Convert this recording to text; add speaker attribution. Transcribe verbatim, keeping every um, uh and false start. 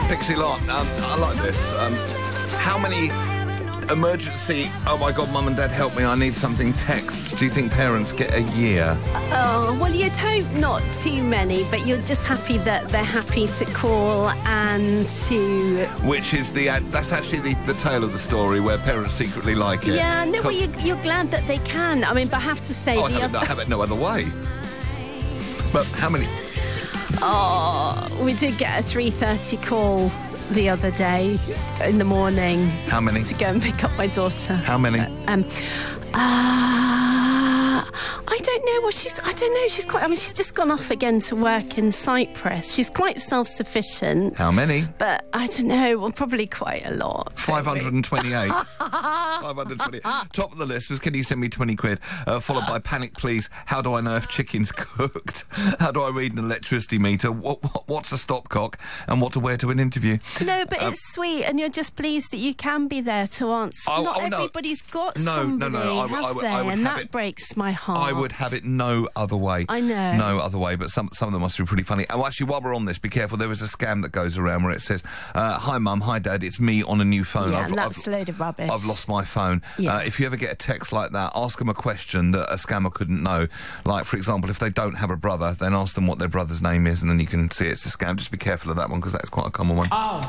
Speaker 1: Pixie Lott, um, I like this. Um, how many emergency, oh my God, Mum and Dad, help me, I need something texts do you think parents get a year?
Speaker 2: Oh, well, you'd hope not too many, but you're just happy that they're happy to call and to...
Speaker 1: Which is the, uh, that's actually the, the tale of the story where parents secretly like it.
Speaker 2: Yeah, no, well, you're, you're glad that they can. I mean, but I have to say...
Speaker 1: Oh, I
Speaker 2: the
Speaker 1: have, it,
Speaker 2: other...
Speaker 1: I have it no other way. But how many...
Speaker 2: Oh, we did get a three thirty call the other day in the morning.
Speaker 1: How many?
Speaker 2: To go and pick up my daughter.
Speaker 1: How many?
Speaker 2: Um, uh, I don't know. Well, she's, I don't know. She's quite, I mean, she's just gone off again to work in Cyprus. She's quite self-sufficient.
Speaker 1: How many?
Speaker 2: But I don't know. Well, probably quite a lot.
Speaker 1: five hundred twenty-eight. five hundred twenty. Top of the list was, can you send me twenty quid? Uh, followed by, panic please, how do I know if chicken's cooked? How do I read an electricity meter? What, what, what's a stopcock? And what to wear to an interview?
Speaker 2: No, but
Speaker 1: Um,
Speaker 2: it's sweet, and you're just pleased that you can be there to answer.
Speaker 1: Oh,
Speaker 2: Not
Speaker 1: oh, no.
Speaker 2: everybody's got
Speaker 1: No, no,
Speaker 2: somebody,
Speaker 1: no, I would-
Speaker 2: have
Speaker 1: I would-
Speaker 2: they?
Speaker 1: I would
Speaker 2: and
Speaker 1: have
Speaker 2: that
Speaker 1: it-
Speaker 2: breaks my heart.
Speaker 1: I would have it no other way.
Speaker 2: I know.
Speaker 1: No other way, but some some of them must be pretty funny. Oh, actually, while we're on this, be careful. There is a scam that goes around where it says, uh, hi, Mum, hi, Dad, it's me on a new phone.
Speaker 2: Yeah,
Speaker 1: I've,
Speaker 2: and that's
Speaker 1: I've,
Speaker 2: a load of rubbish.
Speaker 1: I've lost my phone.
Speaker 2: Yeah.
Speaker 1: Uh, if you ever get a text like that, ask them a question that a scammer couldn't know. Like, for example, if they don't have a brother, then ask them what their brother's name is, and then you can see it's a scam. Just be careful of that one, because that's quite a common one.
Speaker 3: Oh,